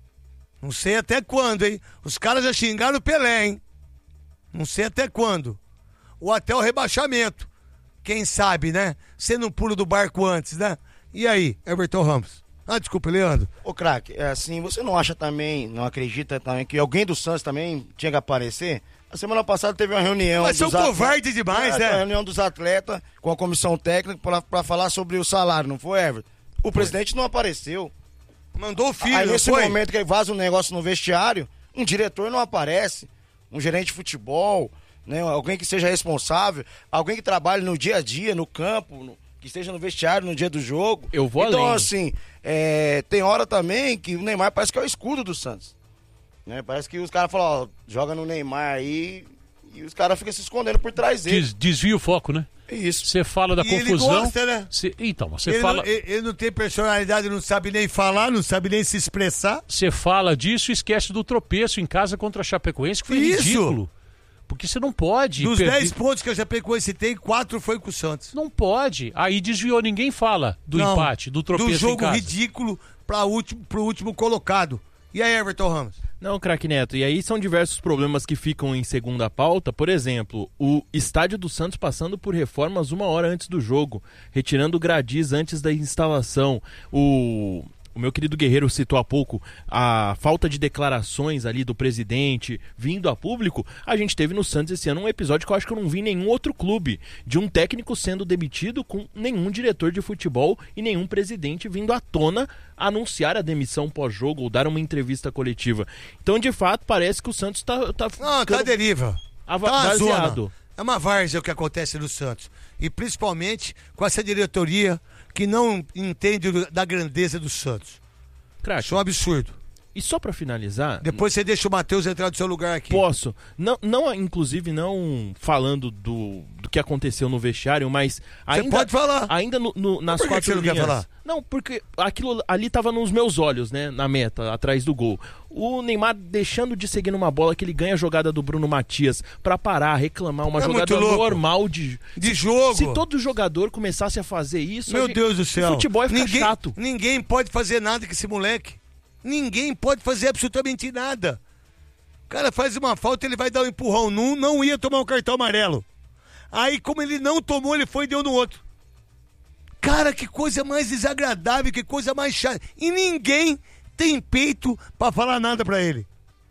Não sei até quando, hein? Os caras já xingaram o Pelé, hein? Não sei até quando. Ou até o rebaixamento. Quem sabe, né? Você não pula do barco antes, né? E aí, Everton Ramos? Ah, desculpa, Leandro. Ô, craque, é assim, você não acha também, não acredita também que alguém do Santos também tinha que aparecer? A semana passada teve uma reunião... Mas são dos atletas- covardes demais, é, né? Uma reunião dos atletas com a comissão técnica para falar sobre o salário, não foi, Everton? O presidente não apareceu. Mandou o filho, Aí não nesse foi? momento que vaza um negócio no vestiário, um diretor não aparece, um gerente de futebol, né, alguém que seja responsável, alguém que trabalhe no dia a dia, no campo, no, que esteja no vestiário no dia do jogo. Eu vou então, além. assim, é, tem hora também que o Neymar parece que é o escudo do Santos. Né? Parece que os caras falam, ó, joga no Neymar aí, e os caras ficam se escondendo por trás dele. Des- desvia o foco, né? Isso. Você fala da E ele confusão. gosta, né? Cê- então, você Ele, fala, não, ele, ele não tem personalidade, não sabe nem falar, não sabe nem se expressar. você fala disso e esquece do tropeço em casa contra a Chapecoense, que foi Isso. ridículo. Porque você não pode. Dos perder- dez pontos que a Chapecoense tem, quatro foi com o Santos. Não pode. Aí desviou, ninguém fala do Não, empate, do tropeço do em jogo casa. ridículo para último, pro último colocado. E aí, Everton Ramos? Não, craque Neto, e aí são diversos problemas que ficam em segunda pauta. Por exemplo, o estádio do Santos passando por reformas uma hora antes do jogo, retirando gradis antes da instalação. O... O meu querido Guerreiro citou há pouco a falta de declarações ali do presidente vindo a público. A gente teve no Santos esse ano um episódio que eu acho que eu não vi em nenhum outro clube, de um técnico sendo demitido com nenhum diretor de futebol e nenhum presidente vindo à tona anunciar a demissão pós-jogo ou dar uma entrevista coletiva. Então, de fato, parece que o Santos está tá Não, tá à deriva. ava- Tá uma zona. baseado. É uma várzea o que acontece no Santos. E principalmente com essa diretoria que não entende do- da grandeza do Santos. Craque, Isso é um absurdo. e só pra finalizar, Depois você deixa o Matheus entrar do seu lugar aqui. posso, não, não, inclusive não falando do, do que aconteceu no vestiário, mas ainda, pode falar. ainda no, no- nas Por que quatro que você não quer linhas. falar? Não, porque aquilo ali tava nos meus olhos, né, na meta, atrás do gol. O Neymar deixando de seguir numa bola que ele ganha a jogada do Bruno Matias pra parar, reclamar, uma É jogada muito louco. normal de De jogo. Se todo jogador começasse a fazer isso, Meu a gente- Deus do céu. o futebol ia ficar ninguém, chato. Ninguém pode fazer nada com esse moleque. Ninguém pode fazer absolutamente nada. O cara faz uma falta, ele vai dar um empurrão num, não ia tomar um cartão amarelo. Aí, como ele não tomou, ele foi e deu no outro. Cara, que coisa mais desagradável, que coisa mais chata. E ninguém tem peito pra falar nada pra ele.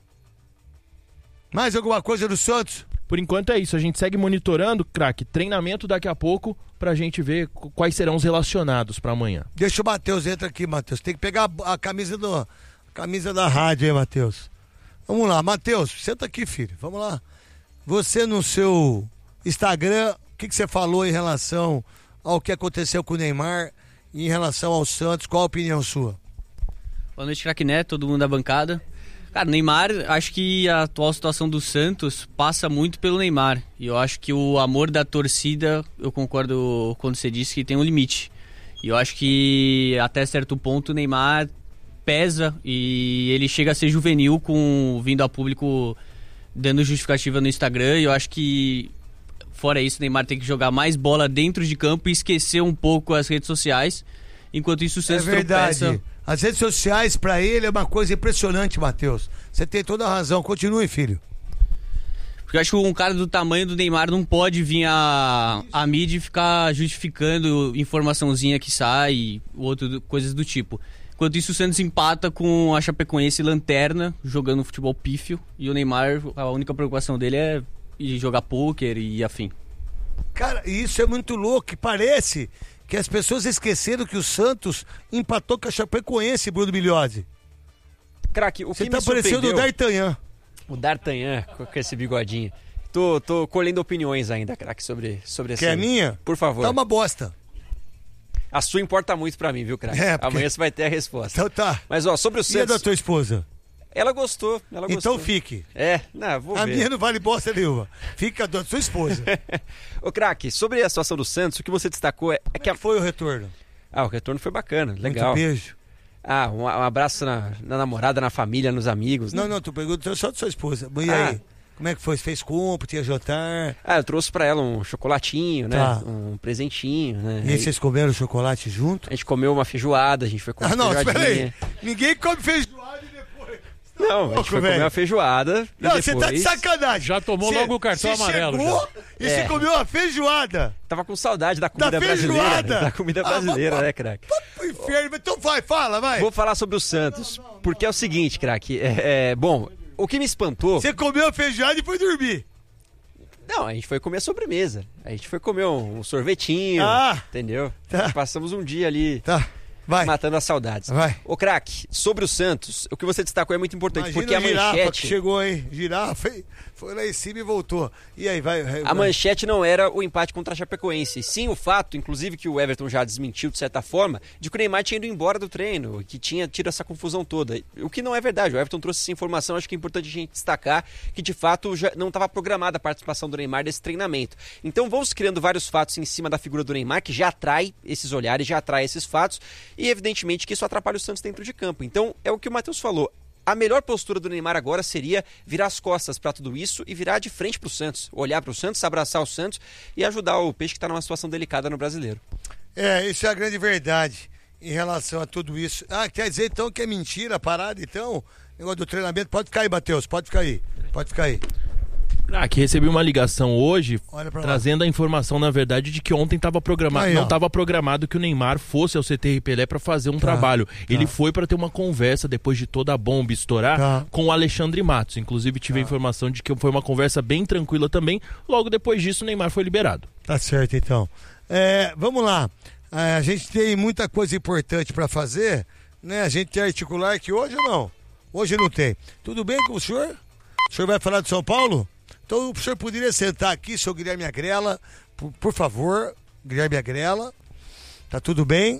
Mais alguma coisa do Santos? Por enquanto é isso, a gente segue monitorando, craque, treinamento daqui a pouco pra gente ver qu- quais serão os relacionados pra amanhã. Deixa o Matheus, entra aqui, Matheus. Tem que pegar a, a camisa do, a camisa da rádio aí, Matheus. Vamos lá, Matheus, senta aqui, filho. Vamos lá. Você no seu Instagram, o que, que você falou em relação ao que aconteceu com o Neymar e em relação ao Santos? Qual a opinião sua? Boa noite, craque Neto, todo mundo da bancada. Cara, Neymar, acho que a atual situação do Santos passa muito pelo Neymar. E eu acho que o amor da torcida, eu concordo quando você disse que tem um limite. E eu acho que até certo ponto o Neymar pesa e ele chega a ser juvenil com vindo a público dando justificativa no Instagram. E eu acho que fora isso, o Neymar tem que jogar mais bola dentro de campo e esquecer um pouco as redes sociais. Enquanto isso, o Santos é verdade. tropeça. As redes sociais, pra ele, é uma coisa impressionante, Matheus. Você tem toda a razão. Continue, filho. Porque eu acho que um cara do tamanho do Neymar não pode vir a, a mídia e ficar justificando informaçãozinha que sai e outro, coisas do tipo. Enquanto isso, o Santos empata com a Chapecoense lanterna, jogando futebol pífio. E o Neymar, a única preocupação dele é ir jogar pôquer e afim. Cara, isso é muito louco. Que parece que as pessoas esqueceram que o Santos empatou com a Chapecoense, Bruno Milhozzi. Craque, o Você que tá me parecendo o surpreendeu... D'Artagnan. O D'Artagnan, com esse bigodinho. Tô, tô colhendo opiniões ainda, craque, sobre, sobre essa... Que é minha? Por favor. Tá uma bosta. A sua importa muito pra mim, viu, craque? É, porque... Amanhã você vai ter a resposta. Então tá. Mas, ó, sobre o E a Santos... da tua esposa? Ela gostou, ela gostou. Então fique. É, não, vou A ver. minha não vale bosta nenhuma. Fica da sua esposa. Ô, craque, sobre a situação do Santos, o que você destacou é, é que... que A... foi o retorno? Ah, o retorno foi bacana, legal. Muito beijo. Ah, um, um abraço na, na namorada, na família, nos amigos. Não, né? não, tu perguntou só de sua esposa. E Ah. aí? Como é que foi? Você fez compra, tinha jantar? Ah, eu trouxe pra ela um chocolatinho, né? Tá. Um presentinho, né? E aí Aí vocês comeram chocolate junto? a gente comeu uma feijoada, a gente foi comer Ah, não, espera aí. feijoadinha. Ninguém come feijoada e depois. Não, a gente louco, foi velho. comer uma feijoada e Não, depois... você tá de sacanagem. Já tomou Cê- logo o cartão cê amarelo, chegou e É. você comeu uma feijoada. Tava com saudade da comida Da brasileira. feijoada? Da comida Ah, brasileira, vamos- né, craque? Vai pro inferno. Então vai, fala, vai. Vou falar sobre o Santos, porque é o seguinte, craque. É, é, bom, o que me espantou... Você comeu a feijoada e foi dormir. Não, a gente foi comer sobremesa. A gente foi comer um, um sorvetinho, Ah. entendeu? Tá. Passamos um dia ali Tá, vai. matando as saudades. Vai. Ô, craque, sobre o Santos, o que você destacou é muito importante, Imagina porque a o girafa manchete... que chegou, hein? Girafa, hein? Foi lá em cima e voltou. E aí, vai. vai A manchete não era o empate contra a Chapecoense, sim o fato, inclusive que o Everton já desmentiu de certa forma, de que o Neymar tinha ido embora do treino, que tinha tido essa confusão toda. O que não é verdade, o Everton trouxe essa informação, acho que é importante a gente destacar que de fato já não estava programada a participação do Neymar nesse treinamento. Então vamos criando vários fatos em cima da figura do Neymar, que já atrai esses olhares, já atrai esses fatos, e evidentemente que isso atrapalha o Santos dentro de campo. Então é o que o Matheus falou. A melhor postura do Neymar agora seria virar as costas para tudo isso e virar de frente para o Santos. Olhar para o Santos, abraçar o Santos e ajudar o Peixe que está numa situação delicada no Brasileiro. É, isso é a grande verdade em relação a tudo isso. Ah, quer dizer então que é mentira a parada, então? Negócio do treinamento. Pode ficar aí, Matheus, pode ficar aí. Pode ficar aí. Ah, que recebi uma ligação hoje Olha pra lá. trazendo a informação, na verdade, de que ontem estava programado, Aí, ó. não estava programado que o Neymar fosse ao C T R Pelé para fazer um trabalho. Ele foi para ter uma conversa depois de toda a bomba estourar Tá. com o Alexandre Matos. Inclusive tive a informação de que foi uma conversa bem tranquila também. Logo depois disso, o Neymar foi liberado. Tá certo, então. É, vamos lá. É, a gente tem muita coisa importante pra fazer, né? A gente tem articular que hoje ou não? Hoje não tem. Tudo bem com o senhor? O senhor vai falar de São Paulo? Então o senhor poderia sentar aqui, senhor Guilherme Agrela, por, por favor, Guilherme Agrela. Tá tudo bem?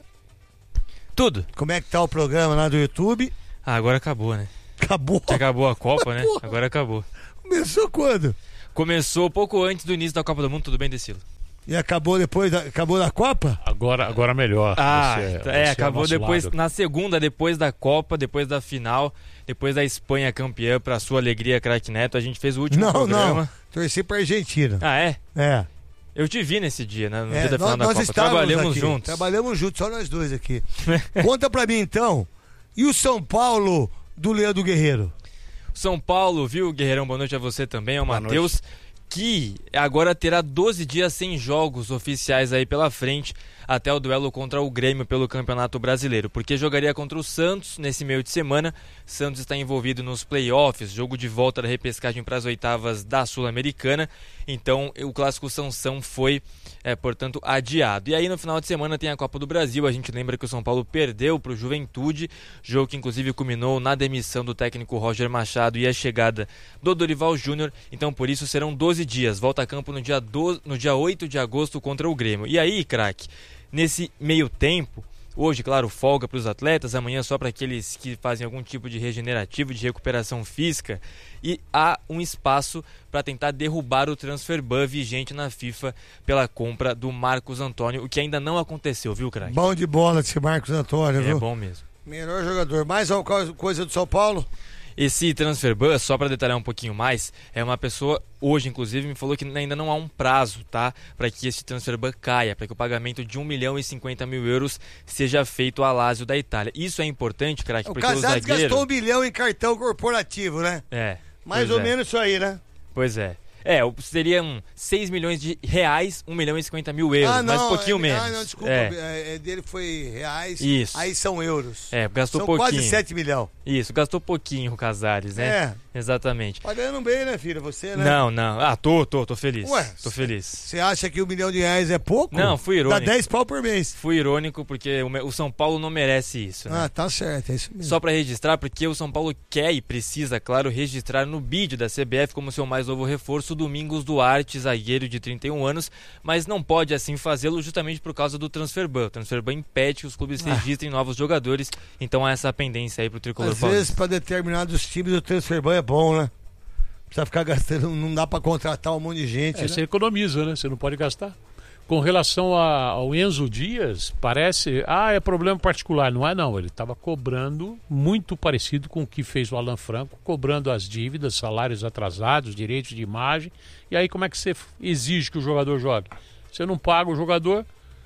Tudo. Como é que tá o programa lá do YouTube? Ah, agora acabou, né? Acabou. Acabou a Copa, né? Porra. Agora acabou. Começou quando? Começou pouco antes do início da Copa do Mundo, tudo bem, Decilo? E acabou depois da, acabou da Copa? Agora, agora melhor. Ah, Você- então, você é, ao acabou nosso depois, lado. na segunda, depois da Copa, depois da final, depois da Espanha campeã, pra sua alegria, craque Neto, a gente fez o último Não, programa. não. Torci pra Argentina. Ah, é? É. Eu te vi nesse dia, né? No É, dia da nós, final da nós Copa. estávamos Trabalhamos aqui. juntos. Trabalhamos juntos, só nós dois aqui. Conta pra mim então. E o São Paulo do Leandro Guerreiro? São Paulo, viu, Guerreirão? Boa noite a você também, é o Boa Matheus, que agora terá doze dias sem jogos oficiais aí pela frente até o duelo contra o Grêmio pelo Campeonato Brasileiro, porque jogaria contra o Santos nesse meio de semana. Santos está envolvido nos playoffs, jogo de volta da repescagem para as oitavas da Sul-Americana, então o Clássico Sansão foi, é, portanto, adiado. E aí no final de semana tem a Copa do Brasil, a gente lembra que o São Paulo perdeu para o Juventude, jogo que inclusive culminou na demissão do técnico Roger Machado e a chegada do Dorival Júnior, então por isso serão doze dias, volta a campo no dia, doze, no dia oito de agosto contra o Grêmio. E aí, craque, nesse meio tempo, hoje, claro, folga para os atletas, amanhã só para aqueles que fazem algum tipo de regenerativo, de recuperação física, e há um espaço para tentar derrubar o transfer ban vigente na FIFA pela compra do Marcos Antônio, o que ainda não aconteceu, viu, craque? Bom de bola desse Marcos Antônio, É viu? bom mesmo. Melhor jogador. Mais alguma coisa do São Paulo? Esse transfer ban, só para detalhar um pouquinho mais, é uma pessoa, hoje inclusive, me falou que ainda não há um prazo, tá? Para que esse transfer ban caia, para que o pagamento de um milhão e cinquenta mil euros seja feito ao Lazio da Itália. Isso é importante, craque, O porque o Casares zagueiro... gastou um bilhão em cartão corporativo, né? É. Mais pois ou é. menos isso aí, né? Pois é. É, seriam seis milhões de reais, um milhão e cinquenta mil euros, ah, não, mas um pouquinho é, menos. Ah, não, desculpa, é. é, é, dele foi reais, Isso. aí são euros. É, gastou são pouquinho. quase sete milhões. Isso, gastou pouquinho o Casares, né? É. Exatamente. Tá ganhando bem, né, filha? Você, né? Não, não. Ah, tô, tô, tô feliz. Ué, tô feliz. Você acha que um milhão de reais é pouco? Não, fui irônico. Dá dez pau por mês. Fui irônico porque o São Paulo não merece isso, né? Ah, tá certo, é isso mesmo. Só pra registrar, porque o São Paulo quer e precisa, claro, registrar no bid da C B F como seu mais novo reforço Domingos Duarte, zagueiro de trinta e um anos, mas não pode assim fazê-lo justamente por causa do transfer ban. O transfer ban impede que os clubes Ah. registrem novos jogadores, então há essa pendência aí pro tricolor Às paulista. vezes, pra determinados times, o transfer ban é bom, né? Precisa ficar gastando, não dá pra contratar um monte de gente, É, né? você economiza, né? Você não pode gastar. Com relação a- ao Enzo Dias, parece... Ah, é problema particular. Não é, não. Ele estava cobrando muito parecido com o que fez o Alan Franco, cobrando as dívidas, salários atrasados, direitos de imagem. E aí como é que você exige que o jogador jogue? Você não paga o jogador...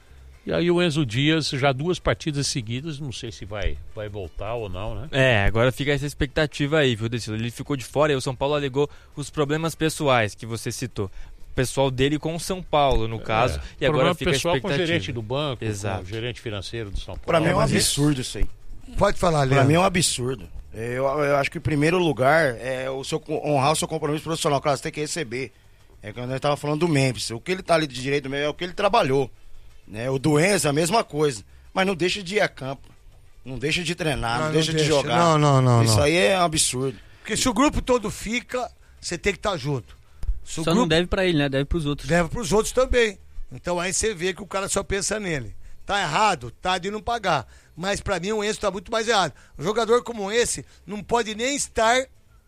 E aí o Enzo Dias, já duas partidas seguidas, não sei se vai, vai voltar ou não, né? É, agora fica essa expectativa aí, viu, Decilo? Ele ficou de fora e o São Paulo alegou os problemas pessoais que você citou. O pessoal dele com o São Paulo, no caso, É, e agora problema fica a pessoal com o expectativa. gerente do banco, Exato. com o gerente financeiro do São Paulo. Pra mim é um mas absurdo isso aí. Pode falar, Pra Leandro. mim é um absurdo. Eu, eu acho que em primeiro lugar é o seu, honrar o seu compromisso profissional, claro, você tem que receber. É quando nós estávamos falando do Memphis. O que ele tá ali de direito mesmo é o que ele trabalhou. Né? O Doença, a mesma coisa. Mas não deixa de ir a campo. Não deixa de treinar, não, Não, não deixa de deixa. jogar. Não, não, não, Isso não. aí é um absurdo. Porque se o grupo todo fica, você tem que estar junto. Se o Só grupo não deve pra ele, né? Deve pros outros. leva pros outros também. Então aí você vê que o cara só pensa nele. Tá errado? Tá de não pagar. Mas pra mim o Enzo tá muito mais errado. Um jogador como esse não pode nem estar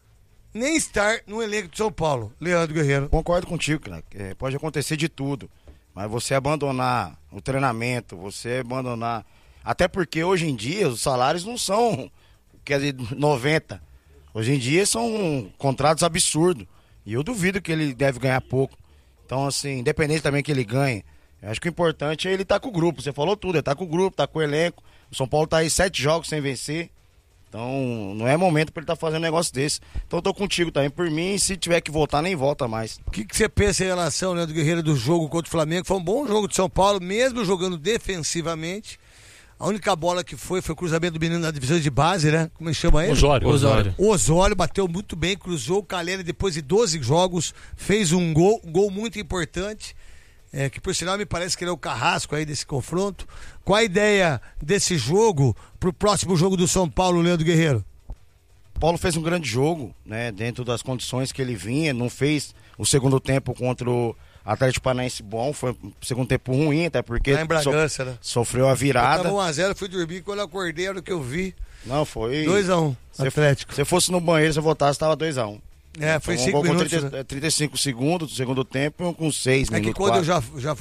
nem estar no elenco de São Paulo. Leandro Guerreiro. Concordo contigo, cara. É, pode acontecer de tudo. Mas você abandonar o treinamento, você abandonar... Até porque hoje em dia os salários não são, quer dizer, noventa. Hoje em dia são contratos absurdos. E eu duvido que ele deve ganhar pouco. Então, assim, independente também que ele ganhe, eu acho que o importante é ele estar com o grupo. Você falou tudo, ele tá com o grupo, tá com o elenco. O São Paulo tá aí sete jogos sem vencer. Então, não é momento pra ele estar tá fazendo um negócio desse. Então, eu tô contigo também. Por mim, se tiver que voltar, nem volta mais. O que, que você pensa em relação, Leandro Guerreiro, do jogo contra o Flamengo? Foi um bom jogo de São Paulo, mesmo jogando defensivamente. A única bola que foi foi o cruzamento do menino na divisão de base, né? Como ele chama ele? Osório. Osório. O Osório bateu muito bem, cruzou o Caleri depois de doze jogos, fez um gol, um gol muito importante, é, que por sinal me parece que ele é o carrasco aí desse confronto. Qual a ideia desse jogo pro próximo jogo do São Paulo, Leandro Guerreiro? O Paulo fez um grande jogo, né? Dentro das condições que ele vinha, não fez o segundo tempo contra o Atlético Paranaense bom, foi um segundo tempo ruim, até porque Lá em Bragança, né? sofreu a virada. Tava um a zero, fui dormir, quando eu acordei, era o que eu vi. Não, foi... dois a um, Atlético. Se fosse no banheiro, se eu voltasse, tava dois a um. É, foi Então, um cinco gol com minutos. trinta, né? trinta e cinco segundos do segundo tempo, com seis É que minutos. quando eu quase. já, já